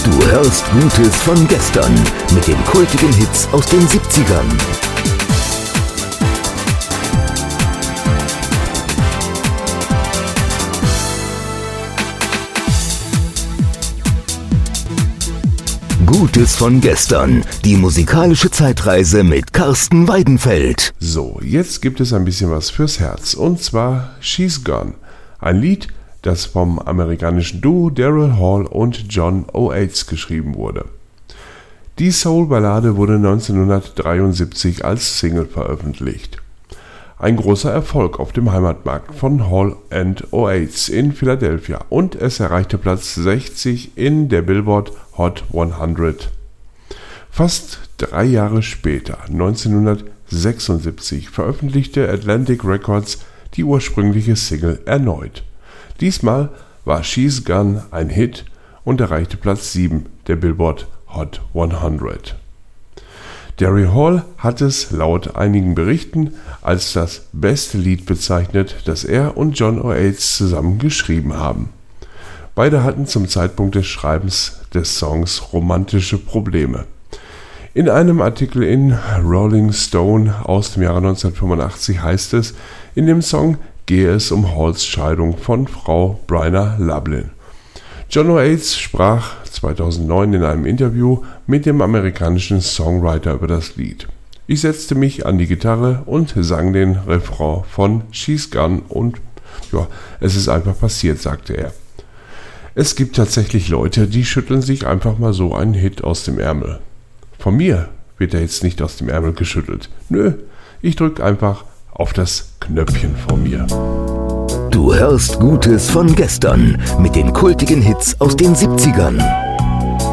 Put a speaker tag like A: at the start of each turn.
A: Du hörst Gutes von gestern mit den kultigen Hits aus den 70ern. Gutes von gestern, die musikalische Zeitreise mit Carsten Weidenfeld.
B: So, jetzt gibt es ein bisschen was fürs Herz, und zwar She's Gone, ein Lied, das vom amerikanischen Duo Daryl Hall und John Oates geschrieben wurde. Die Soul-Ballade wurde 1973 als Single veröffentlicht. Ein großer Erfolg auf dem Heimatmarkt von Hall & Oates in Philadelphia, und es erreichte Platz 60 in der Billboard Hot 100. Fast 3 Jahre später, 1976, veröffentlichte Atlantic Records die ursprüngliche Single erneut. Diesmal war She's Gone ein Hit und erreichte Platz 7 der Billboard Hot 100. Daryl Hall hat es laut einigen Berichten als das beste Lied bezeichnet, das er und John Oates zusammen geschrieben haben. Beide hatten zum Zeitpunkt des Schreibens des Songs romantische Probleme. In einem Artikel in Rolling Stone aus dem Jahre 1985 heißt es, in dem Song gehe es um Halls Scheidung von Frau Bryna Lublin. John Oates sprach 2009 in einem Interview mit dem amerikanischen Songwriter über das Lied. Ich setzte mich an die Gitarre und sang den Refrain von She's Gone und ja, es ist einfach passiert, sagte er. Es gibt tatsächlich Leute, die schütteln sich einfach mal so einen Hit aus dem Ärmel. Von mir wird er jetzt nicht aus dem Ärmel geschüttelt. Nö, ich drück einfach auf das Knöpfchen vor mir.
A: Du hörst Gutes von gestern mit den kultigen Hits aus den 70ern.